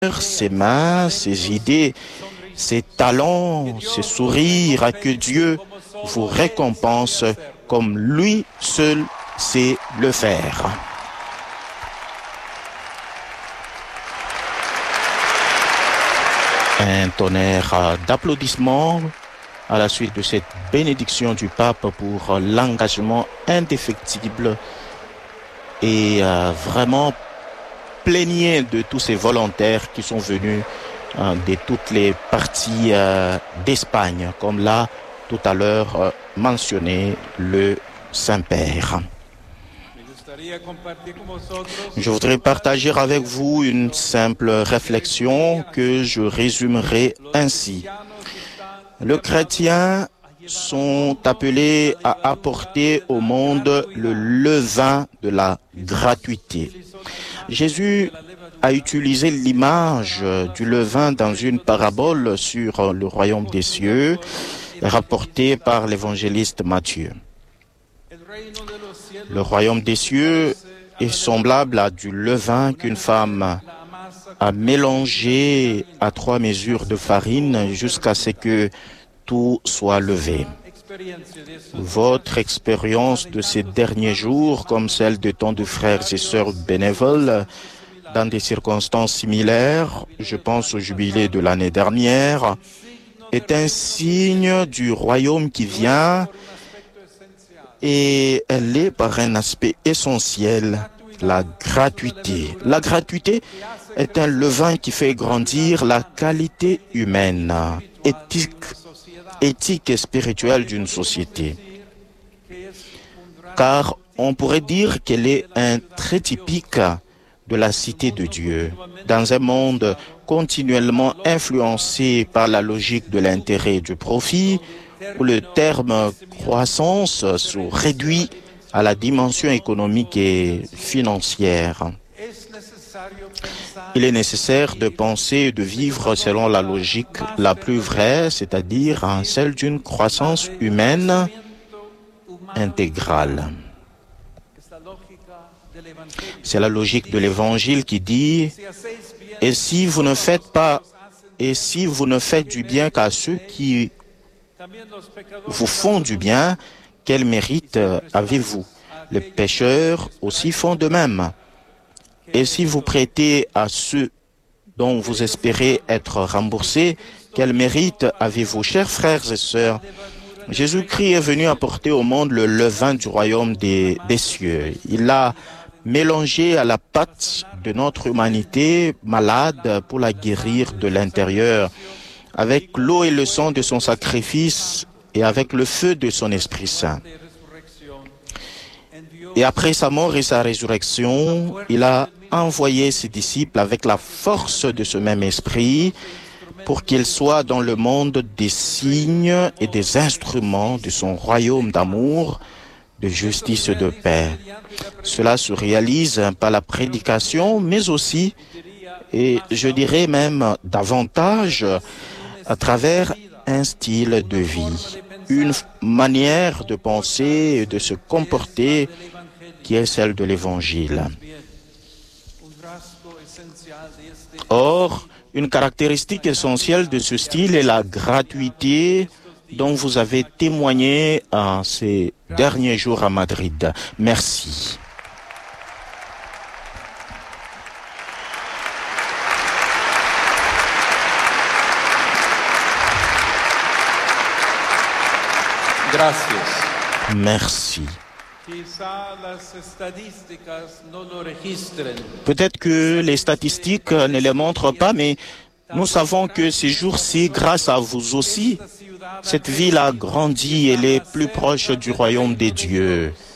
ses mains, ses idées, ses talents, ses sourires, que Dieu vous récompense comme lui seul sait le faire. Un tonnerre d'applaudissements à la suite de cette bénédiction du pape pour l'engagement indéfectible et vraiment plénier de tous ces volontaires qui sont venus de toutes les parties d'Espagne, comme l'a tout à l'heure mentionné le Saint-Père. Je voudrais partager avec vous une simple réflexion que je résumerai ainsi. Les chrétiens sont appelés à apporter au monde le levain de la gratuité. Jésus a utilisé l'image du levain dans une parabole sur le royaume des cieux, rapportée par l'évangéliste Matthieu. Le royaume des cieux est semblable à du levain qu'une femme a mélangé à 3 mesures de farine jusqu'à ce que tout soit levé. Votre expérience de ces derniers jours, comme celle de tant de frères et sœurs bénévoles, dans des circonstances similaires, je pense au jubilé de l'année dernière, est un signe du royaume qui vient et elle est par un aspect essentiel, la gratuité. La gratuité est un levain qui fait grandir la qualité humaine, éthique et spirituelle d'une société. Car on pourrait dire qu'elle est un trait typique de la cité de Dieu, dans un monde continuellement influencé par la logique de l'intérêt et du profit, où le terme croissance se réduit à la dimension économique et financière. Il est nécessaire de penser et de vivre selon la logique la plus vraie, c'est-à-dire celle d'une croissance humaine intégrale. C'est la logique de l'Évangile qui dit « Et si vous ne faites du bien qu'à ceux qui vous font du bien, quel mérite avez-vous? Les pécheurs aussi font de même. Et si vous prêtez à ceux dont vous espérez être remboursés, quel mérite avez-vous, chers frères et sœurs? Jésus-Christ est venu apporter au monde le levain du royaume des cieux. Il l'a mélangé à la pâte de notre humanité malade pour la guérir de l'intérieur, avec l'eau et le sang de son sacrifice et avec le feu de son Esprit Saint. Et après sa mort et sa résurrection, il a envoyé ses disciples avec la force de ce même esprit pour qu'ils soient dans le monde des signes et des instruments de son royaume d'amour, de justice et de paix. Cela se réalise par la prédication, mais aussi, et je dirais même davantage, à travers un style de vie, une manière de penser et de se comporter qui est celle de l'Évangile. Or, une caractéristique essentielle de ce style est la gratuité dont vous avez témoigné en ces derniers jours à Madrid. Merci. Gracias. Merci. Peut-être que les statistiques ne les montrent pas, mais nous savons que ces jours-ci, grâce à vous aussi, cette ville a grandi, elle est plus proche du royaume des dieux.